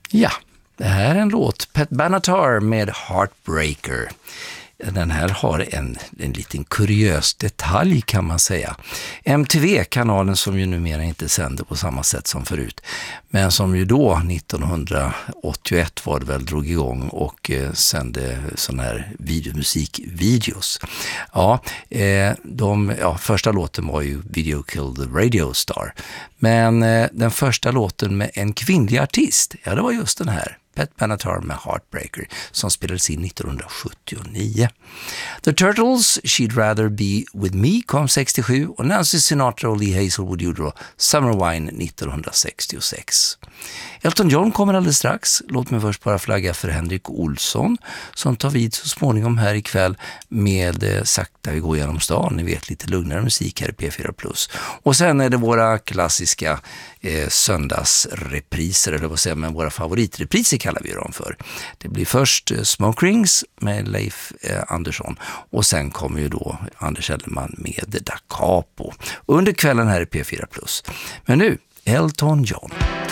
Ja, det här är en låt. Pat Benatar med Heartbreaker. Den här har en liten kuriös detalj kan man säga. MTV-kanalen som ju numera inte sänder på samma sätt som förut, men som ju då 1981 var det väl drog igång och sände sån här musikvideos. Ja, första låten var ju Video Killed the Radio Star. Men den första låten med en kvinnlig artist, ja det var just den här. Pat Benatar med Heartbreaker som spelades in 1979. The Turtles, She'd Rather Be With Me kom 67 och Nancy Sinatra och Lee Hazelwood gjorde Summer Wine 1966. Elton John kommer alldeles strax. Låt mig först bara flagga för Henrik Olsson som tar vid så småningom här ikväll med Sakta vi går genom stan. Ni vet, lite lugnare musik här i P4+. Och sen är det våra klassiska söndagsrepriser, eller vad säger man, våra favoritrepriser kallar vi dem för. Det blir först Smoke Rings med Leif Andersson och sen kommer ju då Anders Elleman med Da Capo under kvällen här i P4+. Men nu, Elton John.